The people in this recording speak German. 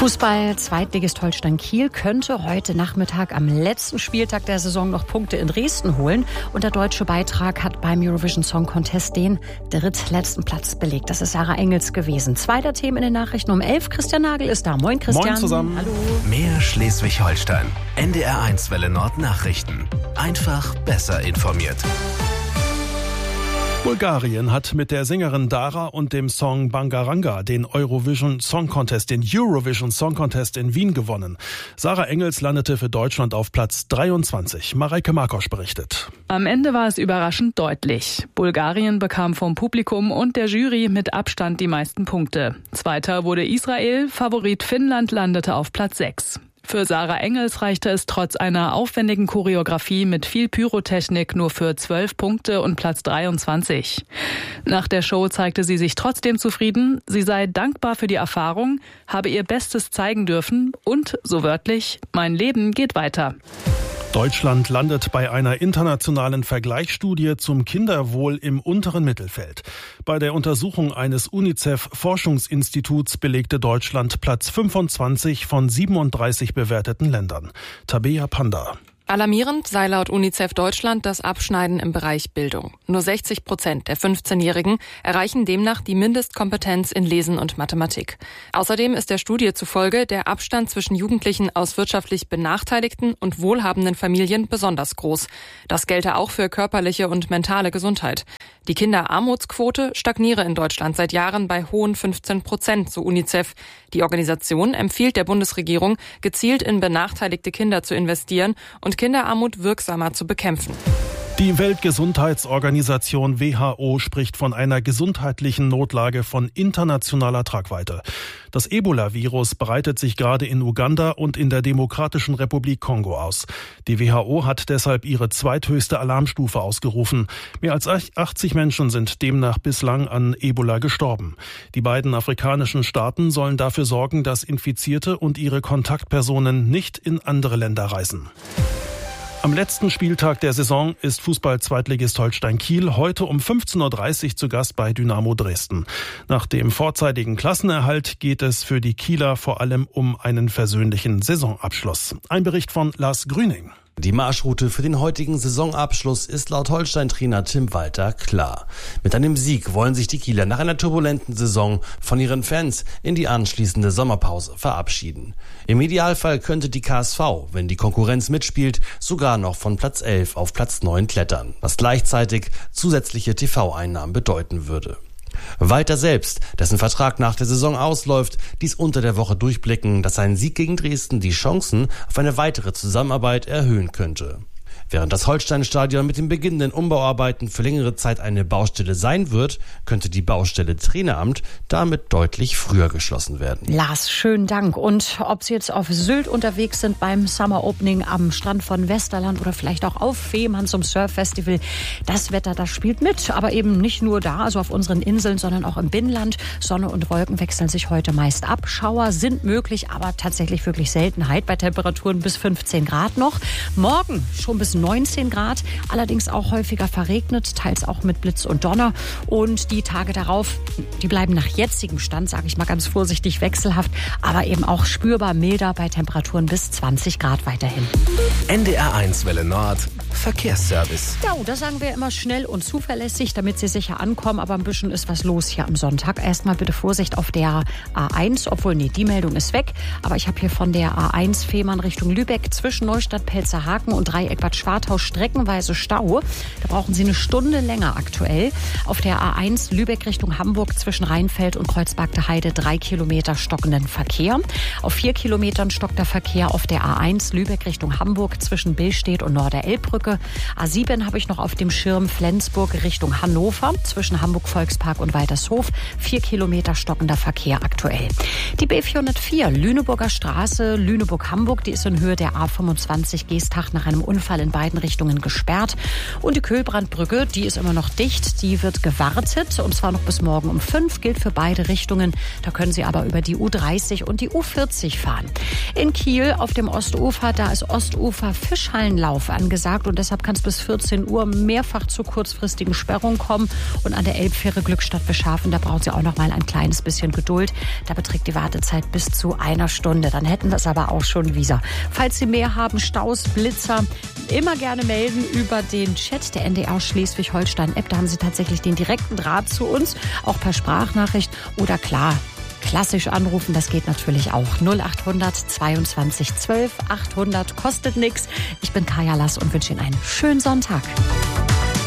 Fußball, Zweitligist Holstein Kiel könnte heute Nachmittag am letzten Spieltag der Saison noch Punkte in Dresden holen. Und der deutsche Beitrag hat beim Eurovision Song Contest den drittletzten Platz belegt. Das ist Sarah Engels gewesen. Zweiter Themen in den Nachrichten um 11. Christian Nagel ist da. Moin Christian. Moin zusammen. Hallo. Mehr Schleswig-Holstein. NDR1 Welle Nord Nachrichten. Einfach besser informiert. Bulgarien hat mit der Sängerin Dara und dem Song Bangaranga den Eurovision Song Contest in Wien gewonnen. Sarah Engels landete für Deutschland auf Platz 23. Mareike Markosch berichtet. Am Ende war es überraschend deutlich. Bulgarien bekam vom Publikum und der Jury mit Abstand die meisten Punkte. Zweiter wurde Israel, Favorit Finnland landete auf Platz 6. Für Sarah Engels reichte es trotz einer aufwendigen Choreografie mit viel Pyrotechnik nur für 12 Punkte und Platz 23. Nach der Show zeigte sie sich trotzdem zufrieden. Sie sei dankbar für die Erfahrung, habe ihr Bestes zeigen dürfen und, so wörtlich, mein Leben geht weiter. Deutschland landet bei einer internationalen Vergleichsstudie zum Kinderwohl im unteren Mittelfeld. Bei der Untersuchung eines UNICEF-Forschungsinstituts belegte Deutschland Platz 25 von 37 bewerteten Ländern. Tabea Panda. Alarmierend sei laut UNICEF Deutschland das Abschneiden im Bereich Bildung. Nur 60% der 15-Jährigen erreichen demnach die Mindestkompetenz in Lesen und Mathematik. Außerdem ist der Studie zufolge der Abstand zwischen Jugendlichen aus wirtschaftlich benachteiligten und wohlhabenden Familien besonders groß. Das gelte auch für körperliche und mentale Gesundheit. Die Kinderarmutsquote stagniere in Deutschland seit Jahren bei hohen 15%, so UNICEF. Die Organisation empfiehlt der Bundesregierung, gezielt in benachteiligte Kinder zu investieren und Kinderarmut wirksamer zu bekämpfen. Die Weltgesundheitsorganisation WHO spricht von einer gesundheitlichen Notlage von internationaler Tragweite. Das Ebola-Virus breitet sich gerade in Uganda und in der Demokratischen Republik Kongo aus. Die WHO hat deshalb ihre zweithöchste Alarmstufe ausgerufen. Mehr als 80 Menschen sind demnach bislang an Ebola gestorben. Die beiden afrikanischen Staaten sollen dafür sorgen, dass Infizierte und ihre Kontaktpersonen nicht in andere Länder reisen. Am letzten Spieltag der Saison ist Fußball-Zweitligist Holstein Kiel heute um 15.30 Uhr zu Gast bei Dynamo Dresden. Nach dem vorzeitigen Klassenerhalt geht es für die Kieler vor allem um einen versöhnlichen Saisonabschluss. Ein Bericht von Lars Grüning. Die Marschroute für den heutigen Saisonabschluss ist laut Holstein-Trainer Tim Walter klar. Mit einem Sieg wollen sich die Kieler nach einer turbulenten Saison von ihren Fans in die anschließende Sommerpause verabschieden. Im Idealfall könnte die KSV, wenn die Konkurrenz mitspielt, sogar noch von Platz 11 auf Platz 9 klettern, was gleichzeitig zusätzliche TV-Einnahmen bedeuten würde. Walter selbst, dessen Vertrag nach der Saison ausläuft, ließ unter der Woche durchblicken, dass ein Sieg gegen Dresden die Chancen auf eine weitere Zusammenarbeit erhöhen könnte. Während das Holstein-Stadion mit den beginnenden Umbauarbeiten für längere Zeit eine Baustelle sein wird, könnte die Baustelle Traineramt damit deutlich früher geschlossen werden. Lars, schönen Dank. Und ob Sie jetzt auf Sylt unterwegs sind beim Summer Opening am Strand von Westerland oder vielleicht auch auf Fehmarn zum Surf-Festival, das Wetter, das spielt mit. Aber eben nicht nur da, also auf unseren Inseln, sondern auch im Binnenland. Sonne und Wolken wechseln sich heute meist ab. Schauer sind möglich, aber tatsächlich wirklich Seltenheit bei Temperaturen bis 15 Grad noch. Morgen schon bis 19 Grad, allerdings auch häufiger verregnet, teils auch mit Blitz und Donner. Und die Tage darauf, die bleiben nach jetzigem Stand, sage ich mal ganz vorsichtig, wechselhaft, aber eben auch spürbar milder bei Temperaturen bis 20 Grad weiterhin. NDR1 Welle Nord Verkehrsservice. Ja, das sagen wir immer schnell und zuverlässig, damit Sie sicher ankommen, aber ein bisschen ist was los hier am Sonntag. Erstmal bitte Vorsicht auf der A1, obwohl, die Meldung ist weg, aber ich habe hier von der A1 Fehmarn Richtung Lübeck zwischen Neustadt-Pelzerhaken und Dreieck Bad Schwartau streckenweise Stau. Da brauchen Sie eine Stunde länger aktuell. Auf der A1 Lübeck Richtung Hamburg zwischen Rheinfeld und Kreuzbergter Heide 3 Kilometer stockenden Verkehr. Auf 4 Kilometern stockt der Verkehr auf der A1 Lübeck Richtung Hamburg zwischen Billstedt und Norderelbbrücke. A7 habe ich noch auf dem Schirm Flensburg Richtung Hannover zwischen Hamburg Volkspark und Waltershof. 4 Kilometer stockender Verkehr aktuell. Die B404 Lüneburger Straße Lüneburg-Hamburg, die ist in Höhe der A25 Geestach nach einem Unfall in beiden Richtungen gesperrt. Und die Köhlbrandbrücke, die ist immer noch dicht, die wird gewartet und zwar noch bis morgen um 5, gilt für beide Richtungen. Da können Sie aber über die U30 und die U40 fahren. In Kiel auf dem Ostufer, da ist Ostufer Fischhallenlauf angesagt und und deshalb kann es bis 14 Uhr mehrfach zu kurzfristigen Sperrungen kommen. Und an der Elbfähre Glückstadt Beschafen, da brauchen Sie auch noch mal ein kleines bisschen Geduld. Da beträgt die Wartezeit bis zu 1 Stunde. Dann hätten wir es aber auch schon wieder. Falls Sie mehr haben, Staus, Blitzer, immer gerne melden über den Chat der NDR Schleswig-Holstein-App. Da haben Sie tatsächlich den direkten Draht zu uns, auch per Sprachnachricht oder klar, klassisch anrufen, das geht natürlich auch. 0800 22 12 800, kostet nichts. Ich bin Kaya Lass und wünsche Ihnen einen schönen Sonntag.